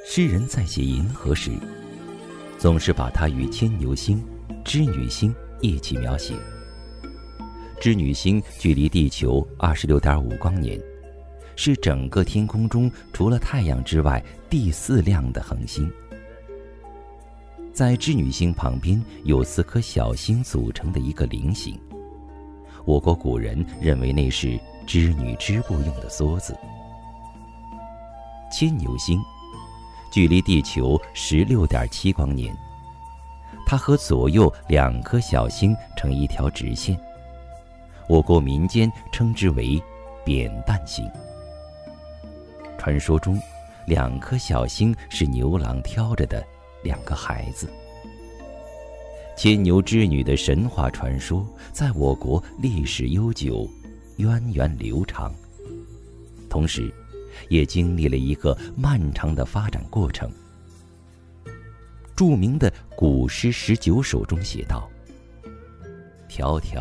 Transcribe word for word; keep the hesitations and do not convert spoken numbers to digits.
诗人在写银河时，总是把它与牵牛星、织女星一起描写。织女星距离地球 二十六点五光年，是整个天空中除了太阳之外第四亮的恒星。在织女星旁边有四颗小星组成的一个菱形，我国古人认为那是织女织布用的梭子。牵牛星距离地球 十六点七光年，它和左右两颗小星成一条直线，我国民间称之为扁担星。传说中，两颗小星是牛郎挑着的两个孩子。牵牛织女的神话传说在我国历史悠久，源远流长，同时也经历了一个漫长的发展过程。著名的古诗十九首中写道：迢迢